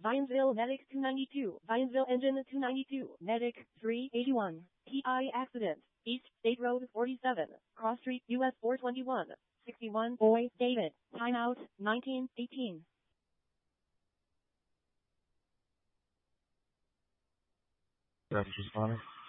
Vinesville Medic 292, Vinesville Engine 292, Medic 381, PI accident, East State Road 47, Cross Street US 421, 61, Boy, David, timeout, 1918. Officer Responder.